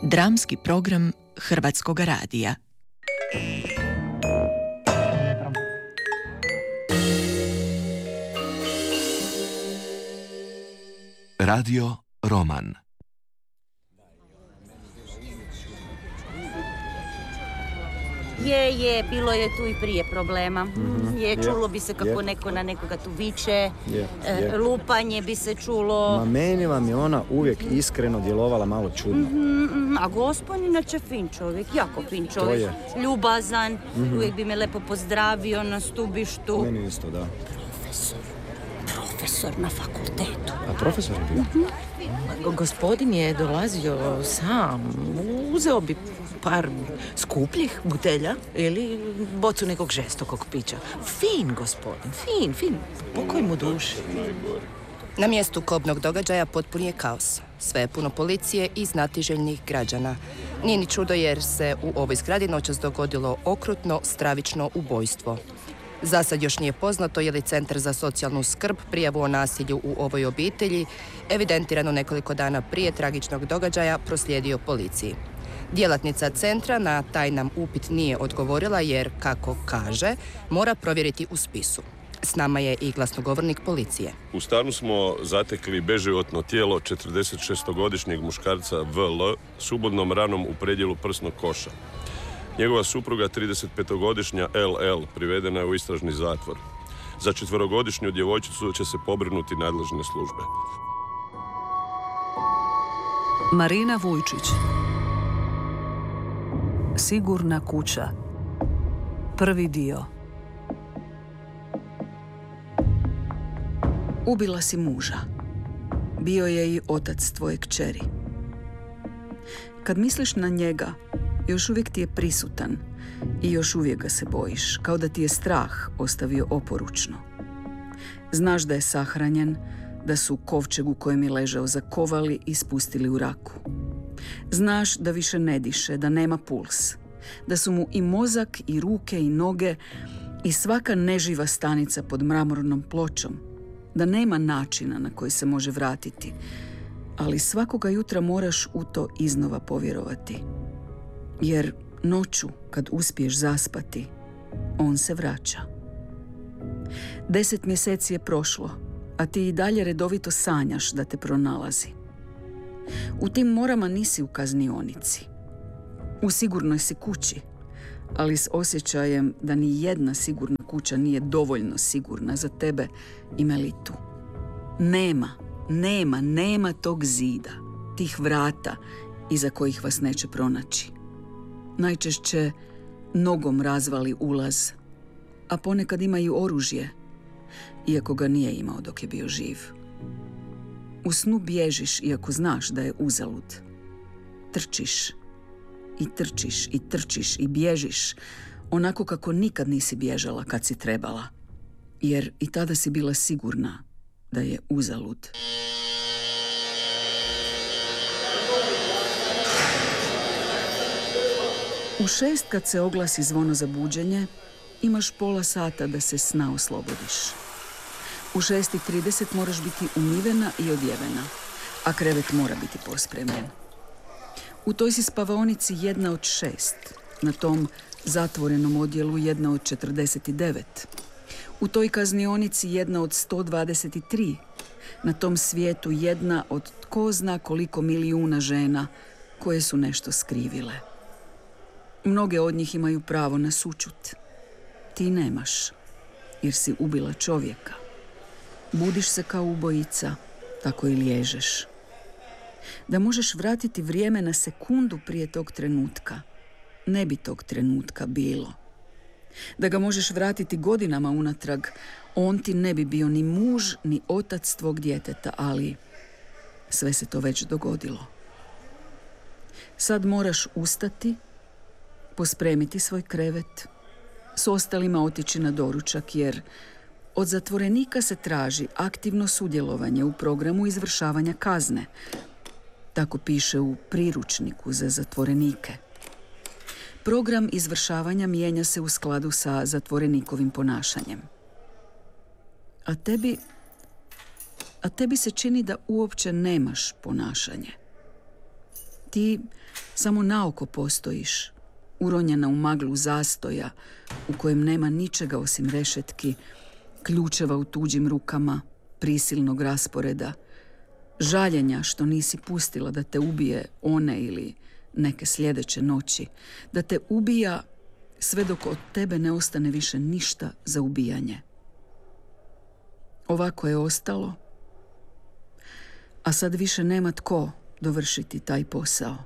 Dramski program Hrvatskog radija. Radio Roman. Bilo je tu i prije problema. Čulo bi se kako neko na nekoga tu viče, lupanje bi se čulo. Ma meni vam je ona uvijek iskreno djelovala malo čudno. A gospodin inače fin čovjek, jako fin čovjek. Ljubazan, uvijek bi me lepo pozdravio na stubištu. Meni isto, da. Profesor na fakultetu. A profesor je bio? Gospodin je dolazio sam, uzeo bi par skupljih butelja ili bocu nekog žestokog pića. Fin gospodin, fin, pokoj mu duši. Na mjestu kobnog događaja potpun je kaos. Sve je puno policije i znatiželjnih građana. Nije ni čudo jer se u ovoj zgradi noćas dogodilo okrutno, stravično ubojstvo. Za sad još nije poznato je li Centar za socijalnu skrb prijavu o nasilju u ovoj obitelji, evidentirano nekoliko dana prije tragičnog događaja, proslijedio policiji. Djelatnica centra na taj nam upit nije odgovorila jer, kako kaže, mora provjeriti u spisu. S nama je i glasnogovornik policije. U stanu smo zatekli beživotno tijelo 46-godišnjeg muškarca VL s ubodnom ranom u predjelu prsnog koša. Njegova supruga, 35-godišnja LL, privedena je u istražni zatvor. Za 4-godišnju djevojčicu će se pobrinuti nadležne službe. Marina Vujčić. Sigurna kuća. Prvi dio. Ubila si muža. Bio je i otac tvoje kćeri. Kad misliš na njega, još uvijek ti je prisutan i još uvijek ga se bojiš, kao da ti je strah ostavio oporučno. Znaš da je sahranjen, da su kovčeg u kojem je ležao zakovali i spustili u raku. Znaš da više ne diše, da nema puls, da su mu i mozak i ruke i noge i svaka neživa stanica pod mramornom pločom, da nema načina na koji se može vratiti, ali svakoga jutra moraš u to iznova povjerovati. Jer noću, kad uspiješ zaspati, on se vraća. 10 mjeseci je prošlo, a ti i dalje redovito sanjaš da te pronalazi. U tim morama nisi u kaznionici. U sigurnoj si kući, ali s osjećajem da ni jedna sigurna kuća nije dovoljno sigurna za tebe i Melitu. Nema tog zida, tih vrata iza kojih vas neće pronaći. Najčešće nogom razvali ulaz, a ponekad imaju oružje, iako ga nije imao dok je bio živ. U snu bježiš iako znaš da je uzalud. Trčiš i bježiš, onako kako nikad nisi bježala kad si trebala, jer i tada si bila sigurna da je uzalud. U 6 kad se oglasi zvono za buđenje, imaš pola sata da se sna oslobodiš. U 6:30 moraš biti umivena i odjevena, a krevet mora biti pospremljen. U toj si spavaonici jedna od 6, na tom zatvorenom odjelu jedna od 49. U toj kaznionici jedna od 123, na tom svijetu jedna od tko zna koliko milijuna žena koje su nešto skrivile. Mnoge od njih imaju pravo na sućut. Ti nemaš, jer si ubila čovjeka. Budiš se kao ubojica, tako i liježeš. Da možeš vratiti vrijeme na sekundu prije tog trenutka, ne bi tog trenutka bilo. Da ga možeš vratiti godinama unatrag, on ti ne bi bio ni muž, ni otac tvog djeteta, ali sve se to već dogodilo. Sad moraš ustati, pospremiti svoj krevet, s ostalima otići na doručak, jer od zatvorenika se traži aktivno sudjelovanje u programu izvršavanja kazne. Tako piše u priručniku za zatvorenike. Program izvršavanja mijenja se u skladu sa zatvorenikovim ponašanjem. A tebi se čini da uopće nemaš ponašanje. ti samo naoko postojiš, uronjena u maglu zastoja u kojem nema ničega osim rešetki, ključeva u tuđim rukama, prisilnog rasporeda, žaljenja što nisi pustila da te ubije one ili neke sljedeće noći, da te ubija sve dok od tebe ne ostane više ništa za ubijanje. Ovako je ostalo, a sad više nema tko dovršiti taj posao.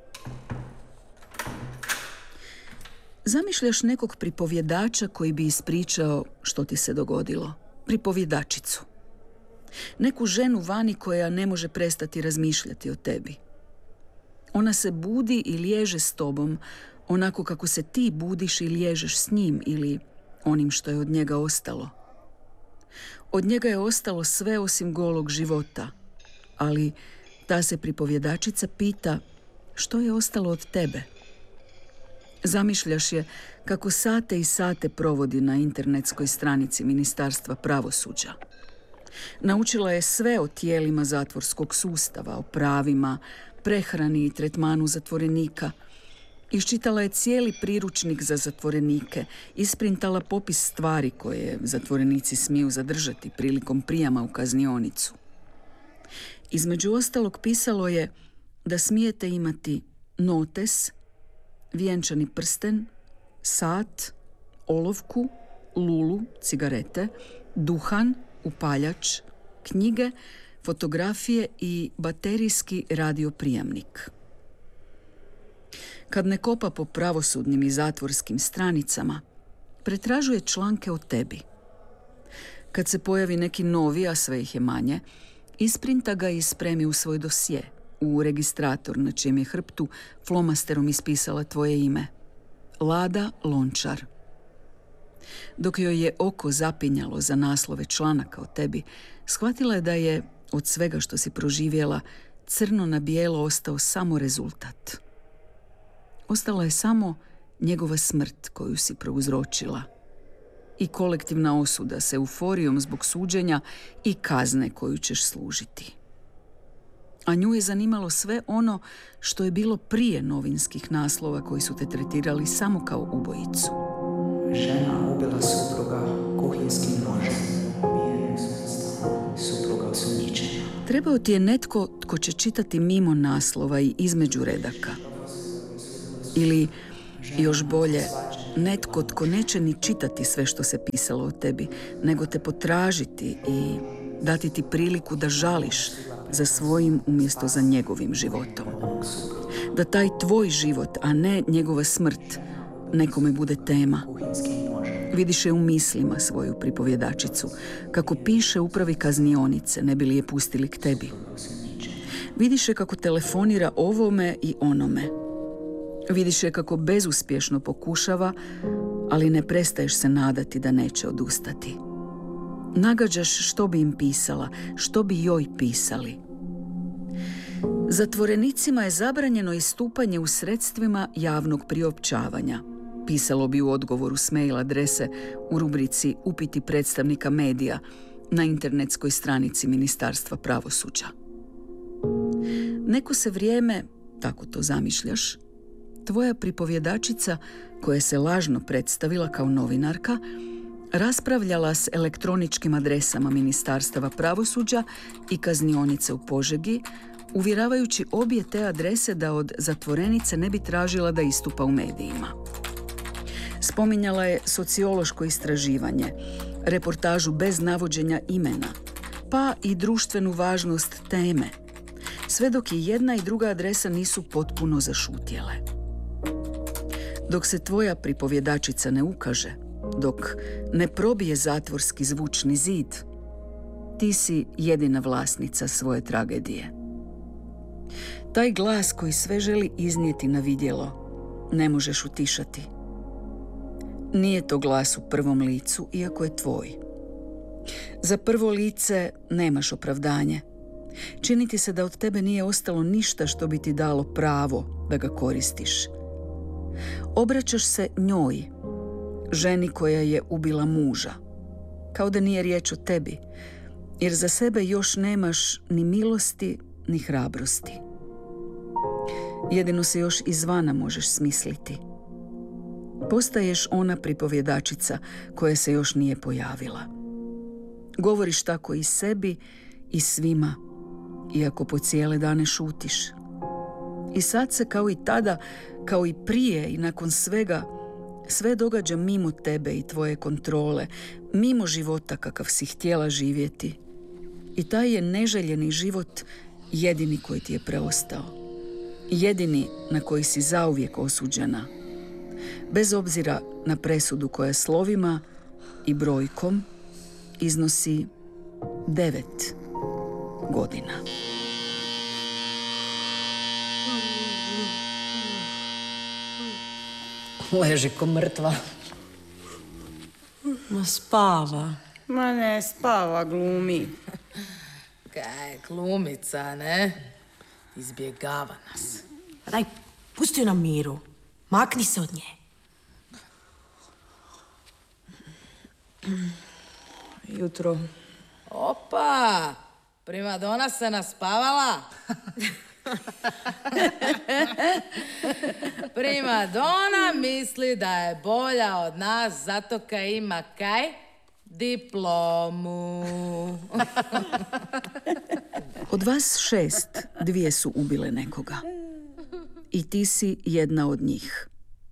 Zamišljaš nekog pripovjedača koji bi ispričao što ti se dogodilo. Pripovjedačicu. Neku ženu vani koja ne može prestati razmišljati o tebi. Ona se budi i liježe s tobom, onako kako se ti budiš i liježeš s njim ili onim što je od njega ostalo. Od njega je ostalo sve osim golog života, ali ta se pripovjedačica pita što je ostalo od tebe. Zamišljaš je kako sate i sate provodi na internetskoj stranici Ministarstva pravosuđa. Naučila je sve o tijelima zatvorskog sustava, o pravima, prehrani i tretmanu zatvorenika. Iščitala je cijeli priručnik za zatvorenike, isprintala popis stvari koje zatvorenici smiju zadržati prilikom prijama u kaznionicu. Između ostalog pisalo je da smijete imati notes, vjenčani prsten, sat, olovku, lulu, cigarete, duhan, upaljač, knjige, fotografije i baterijski radioprijemnik. Kad ne kopa po pravosudnim i zatvorskim stranicama, pretražuje članke o tebi. Kad se pojavi neki novi, a sve ih je manje, isprinta ga i spremi u svoj dosje, u registrator na čijem je hrptu flomasterom ispisala tvoje ime. Lada Lončar. Dok joj je oko zapinjalo za naslove članaka o tebi, shvatila je da je od svega što si proživjela crno na bijelo ostao samo rezultat. Ostala je samo njegova smrt koju si prouzročila i kolektivna osuda s euforijom zbog suđenja i kazne koju ćeš služiti. A nju je zanimalo sve ono što je bilo prije novinskih naslova koji su te tretirali samo kao ubojicu. Žena ubila supruga kuhinskim nožem. Ubijene su supruga osumnjičena. Trebao ti je netko tko će čitati mimo naslova i između redaka. Ili, još bolje, netko tko neće ni čitati sve što se pisalo o tebi, nego te potražiti i dati ti priliku da žališ za svojim umjesto za njegovim životom. Da taj tvoj život, a ne njegova smrt, nekome bude tema. Vidiš je u mislima svoju pripovjedačicu, kako piše upravi kaznionice, ne bi li je pustili k tebi. Vidiš je kako telefonira ovome i onome. Vidiš je kako bezuspješno pokušava, ali ne prestaješ se nadati da neće odustati. Nagađaš što bi im pisala, što bi joj pisali. Zatvorenicima je zabranjeno istupanje u sredstvima javnog priopćavanja. Pisalo bi u odgovoru s mail adrese u rubrici Upiti predstavnika medija na internetskoj stranici Ministarstva pravosuđa. Neko se vrijeme, tako to zamišljaš, tvoja pripovjedačica, koja se lažno predstavila kao novinarka, raspravljala s elektroničkim adresama Ministarstava pravosuđa i kaznionice u Požegi, uvjeravajući obje te adrese da od zatvorenice ne bi tražila da istupa u medijima. Spominjala je sociološko istraživanje, reportažu bez navođenja imena, pa i društvenu važnost teme, sve dok i jedna i druga adresa nisu potpuno zašutjele. Dok se tvoja pripovjedačica ne ukaže, dok ne probije zatvorski zvučni zid, ti si jedina vlasnica svoje tragedije. Taj glas koji sve želi iznijeti na vidjelo ne možeš utišati. Nije to glas u prvom licu, iako je tvoj. Za prvo lice nemaš opravdanje. Čini ti se da od tebe nije ostalo ništa što bi ti dalo pravo da ga koristiš. Obraćaš se njoj, ženi koja je ubila muža, kao da nije riječ o tebi, jer za sebe još nemaš ni milosti, ni hrabrosti. Jedino se još izvana možeš smisliti. Postaješ ona pripovjedačica koja se još nije pojavila. Govoriš tako i sebi i svima, iako po cijele dane šutiš. I sad se kao i tada, kao i prije i nakon svega, sve događa mimo tebe i tvoje kontrole, mimo života kakav si htjela živjeti. I taj je neželjeni život jedini koji ti je preostao. Jedini na koji si zauvijek osuđena. Bez obzira na presudu koja slovima i brojkom iznosi 9 godina. Leži ko mrtva. Ma spava. Ma ne spava, glumi. Kaj, glumica, ne? Izbjegava nas. Daj, pusti ju na miru. Makni se od nje. Jutro. Opa! Primadona se naspavala. Primadona misli da je bolja od nas zato kaj ima kaj? Diplomu. Od vas 6, 2 su ubile nekoga. I ti si jedna od njih.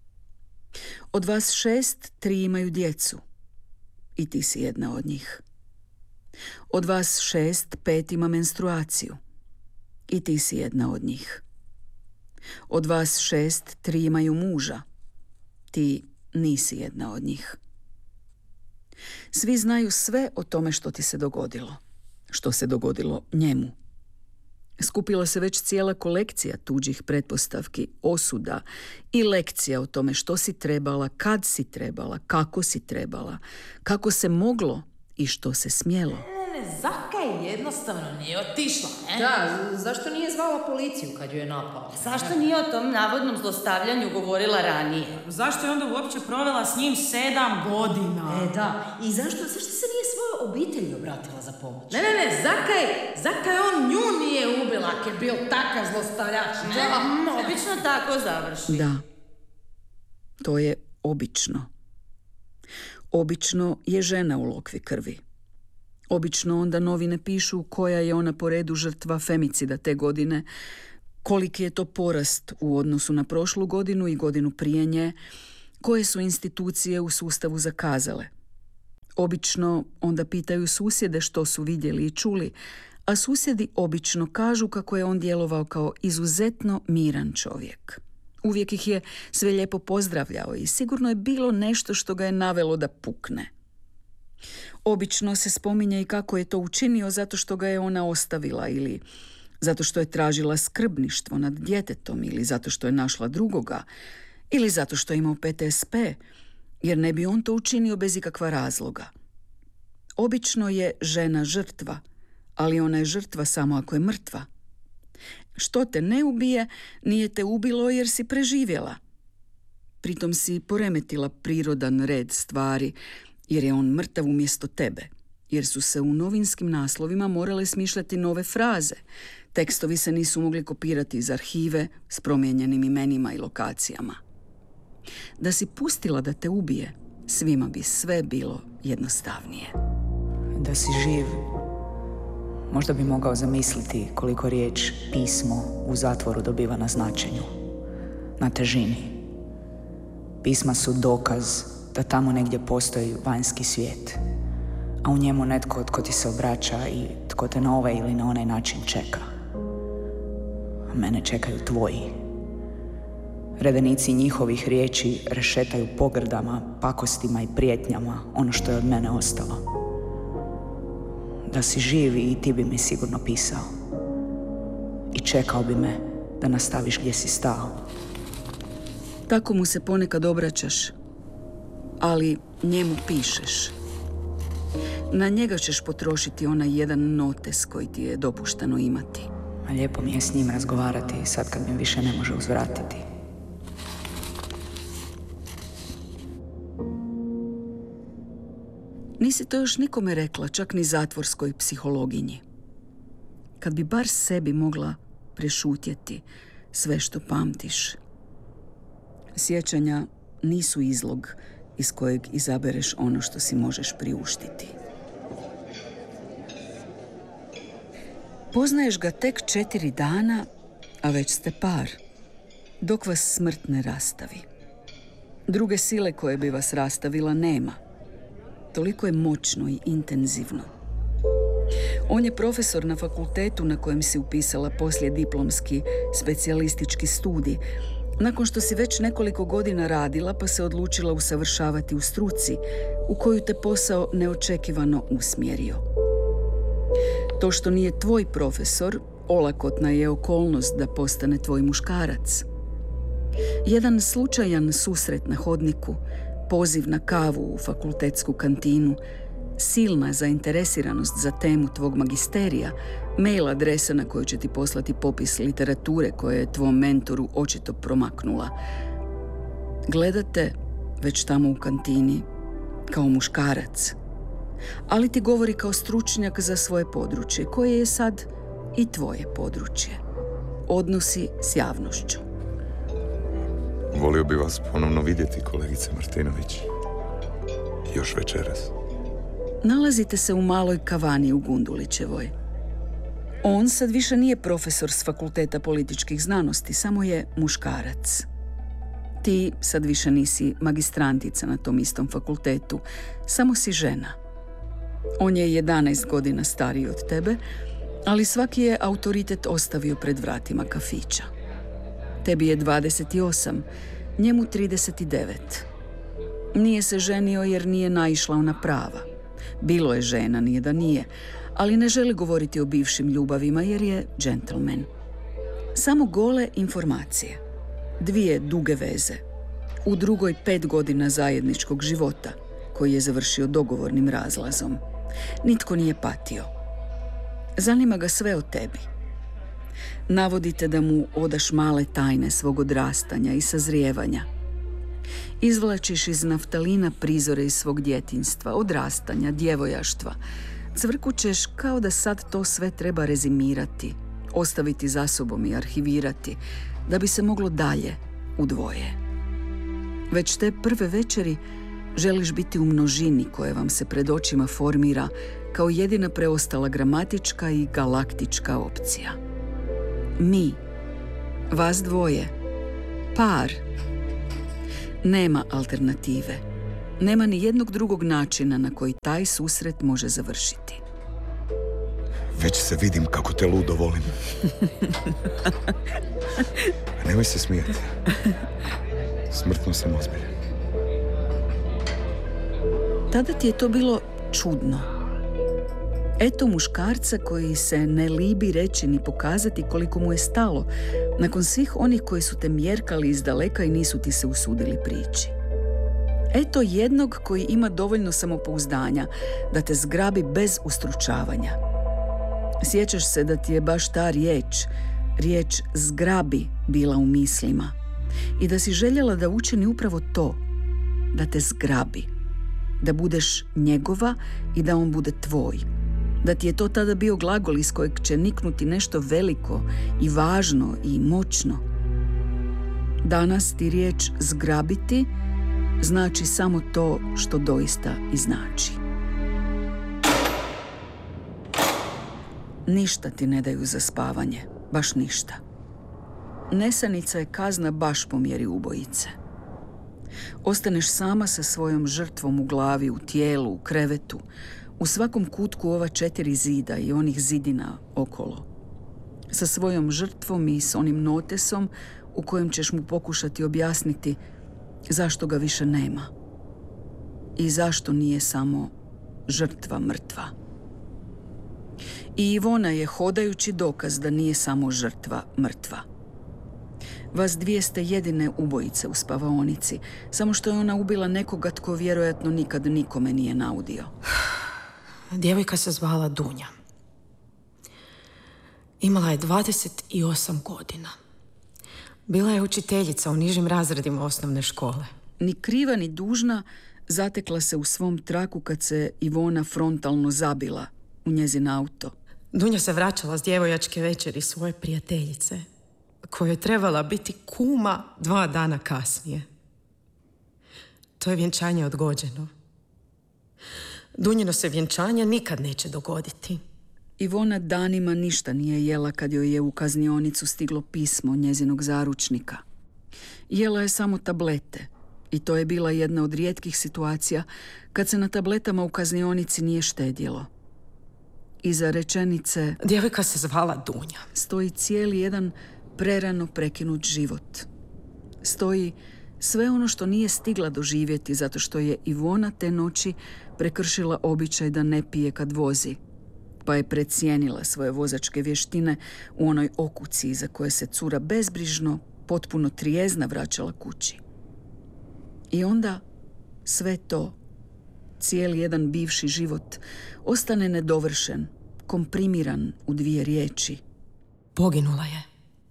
Od vas 6, 3 imaju djecu. I ti si jedna od njih. Od vas 6, 5 ima menstruaciju. I ti si jedna od njih. Od vas 6, 3 imaju muža. Ti nisi jedna od njih. Svi znaju sve o tome što ti se dogodilo. Što se dogodilo njemu. Skupila se već cijela kolekcija tuđih pretpostavki, osuda i lekcija o tome što si trebala, kad si trebala, kako se moglo i što se smjelo. Zakaj jednostavno nije otišla, ne? Da, zašto nije zvala policiju kad ju je napala? Zašto nije o tom navodnom zlostavljanju govorila ranije? Zašto je onda uopće provela s njim 7 godina? Da, i zašto se nije svojoj obitelji obratila za pomoć? Ne, zakaj on nju nije ubila, ak je bio takav zlostavljač, ne? Da, obično tako završi. Da, to je obično. Obično je žena u lokvi krvi. Obično onda novine pišu koja je ona po redu žrtva femicida te godine, koliki je to porast u odnosu na prošlu godinu i godinu prije nje, koje su institucije u sustavu zakazale. Obično onda pitaju susjede što su vidjeli i čuli, a susjedi obično kažu kako je on djelovao kao izuzetno miran čovjek. Uvijek ih je sve lijepo pozdravljao i sigurno je bilo nešto što ga je navelo da pukne. Obično se spominje i kako je to učinio zato što ga je ona ostavila ili zato što je tražila skrbništvo nad djetetom ili zato što je našla drugoga ili zato što je imao PTSP, jer ne bi on to učinio bez ikakva razloga. Obično je žena žrtva, ali ona je žrtva samo ako je mrtva. Što te ne ubije, nije te ubilo jer si preživjela. Pritom si poremetila prirodan red stvari, jer je on mrtav umjesto tebe, jer su se u novinskim naslovima morale smišljati nove fraze. Tekstovi se nisu mogli kopirati iz arhive s promijenjenim imenima i lokacijama. Da si pustila da te ubije, svima bi sve bilo jednostavnije. Da si živ, možda bi mogao zamisliti koliko riječ pismo u zatvoru dobiva na značenju, na težini. Pisma su dokaz da tamo negdje postoji vanjski svijet, a u njemu netko tko ti se obraća i tko te na ovaj ili na onaj način čeka. A mene čekaju tvoji. Redenici njihovih riječi rešetaju pogrdama, pakostima i prijetnjama ono što je od mene ostalo. Da si živi i ti bi mi sigurno pisao. I čekao bi me da nastaviš gdje si stao. Tako mu se ponekad obraćaš, ali njemu pišeš. Na njega ćeš potrošiti onaj jedan notes koji ti je dopušteno imati. A lijepo mi je s njim razgovarati sad kad mi više ne može uzvratiti. Nisi to još nikome rekla, čak ni zatvorskoj psihologinji. Kad bi bar sebi mogla prešutjeti, sve što pamtiš. Sjećanja nisu izlog iz kojeg izabereš ono što si možeš priuštiti. Poznaješ ga tek 4 dana, a već ste par, dok vas smrt ne rastavi. Druge sile koje bi vas rastavila nema. Toliko je moćno i intenzivno. On je profesor na fakultetu na kojem si upisala poslijediplomski specijalistički studij, nakon što si već nekoliko godina radila pa se odlučila usavršavati u struci u koju te posao neočekivano usmjerio. To što nije tvoj profesor, olakotna je okolnost da postane tvoj muškarac. Jedan slučajan susret na hodniku, poziv na kavu u fakultetsku kantinu, silna zainteresiranost za temu tvog magisterija, mail adresa na koju će ti poslati popis literature koje je tvom mentoru očito promaknula. Gledate već tamo u kantini kao muškarac, ali ti govori kao stručnjak za svoje područje, koje je sad i tvoje područje. Odnosi s javnošću. Volio bi vas ponovno vidjeti, kolegice Martinović. Još večeras. Nalazite se u maloj kavani u Gundulićevoj. On sad više nije profesor s Fakulteta političkih znanosti, samo je muškarac. Ti sad više nisi magistrantica na tom istom fakultetu, samo si žena. On je 11 godina stariji od tebe, ali svaki je autoritet ostavio pred vratima kafića. Tebi je 28, njemu 39. Nije se ženio jer nije naišla na prava. Bilo je žena, nije da nije, ali ne želi govoriti o bivšim ljubavima jer je džentlmen. Samo gole informacije. 2 duge veze. U drugoj 5 godina zajedničkog života, koji je završio dogovornim razlazom. Nitko nije patio. Zanima ga sve o tebi. Navodite da mu odaš male tajne svog odrastanja i sazrijevanja. Izvlačiš iz naftalina prizore iz svog djetinjstva, odrastanja, djevojaštva. Cvrkućeš kao da sad to sve treba rezimirati, ostaviti za sobom i arhivirati, da bi se moglo dalje u dvoje. Već te prve večeri želiš biti u množini koje vam se pred očima formira kao jedina preostala gramatička i galaktička opcija. Mi, vas dvoje, par. Nema alternative. Nema ni jednog drugog načina na koji taj susret može završiti. Već se vidim kako te ludo volim. Nemoj se smijeti. Smrtno sam ozbiljan. Tada ti je to bilo čudno. Eto muškarca koji se ne libi reći ni pokazati koliko mu je stalo, nakon svih onih koji su te mjerkali iz daleka i nisu ti se usudili prići. Eto jednog koji ima dovoljno samopouzdanja da te zgrabi bez ustručavanja. Sjećaš se da ti je baš ta riječ zgrabi bila u mislima i da si željela da učini upravo to, da te zgrabi, da budeš njegova i da on bude tvoj. Da ti je to tada bio glagol iz kojeg će niknuti nešto veliko i važno i moćno. Danas ti riječ zgrabiti znači samo to što doista i znači. Ništa ti ne daju za spavanje, baš ništa. Nesanica je kazna baš po mjeri ubojice. Ostaneš sama sa svojom žrtvom u glavi, u tijelu, u krevetu, u svakom kutku ova 4 zida i onih zidina okolo. Sa svojom žrtvom i s onim notesom u kojem ćeš mu pokušati objasniti zašto ga više nema i zašto nije samo žrtva mrtva. I Ivona je hodajući dokaz da nije samo žrtva mrtva. Vas dvije ste jedine ubojice u spavaonici, samo što je ona ubila nekoga tko vjerojatno nikad nikome nije naudio. Djevojka se zvala Dunja. Imala je 28 godina. Bila je učiteljica u nižim razredima osnovne škole. Ni kriva ni dužna zatekla se u svom traku kad se Ivona frontalno zabila u njezin auto. Dunja se vraćala s djevojačke večeri svoje prijateljice kojoj je trebala biti kuma 2 dana kasnije. To je vjenčanje odgođeno. Dunjino se vjenčanje nikad neće dogoditi. Ivona danima ništa nije jela kad joj je u kaznionicu stiglo pismo njezinog zaručnika. Jela je samo tablete i to je bila jedna od rijetkih situacija kad se na tabletama u kaznionici nije štedjelo. Iza rečenice djevojka se zvala Dunja stoji cijeli jedan prerano prekinut život. Stoji sve ono što nije stigla doživjeti zato što je Ivona te noći prekršila običaj da ne pije kad vozi, pa je precijenila svoje vozačke vještine u onoj okuci za koje se cura bezbrižno, potpuno trijezna vraćala kući. I onda sve to, cijeli jedan bivši život, ostane nedovršen, komprimiran u 2 riječi. Poginula je.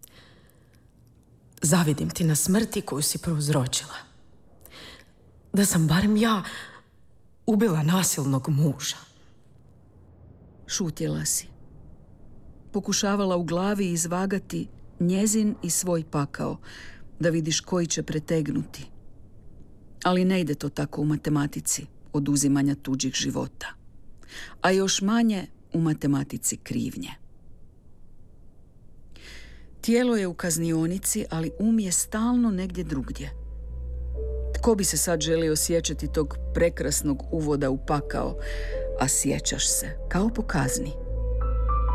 Zavidim ti na smrti koju si prouzročila. Da sam barem ja ubila nasilnog muža. Šutjela si. Pokušavala u glavi izvagati njezin i svoj pakao, da vidiš koji će pretegnuti. Ali ne ide to tako u matematici oduzimanja tuđih života. A još manje u matematici krivnje. Tijelo je u kaznionici, ali je stalno negdje drugdje. Tko bi se sad želio sjećati tog prekrasnog uvoda u pakao, a sjećaš se, kao po kazni.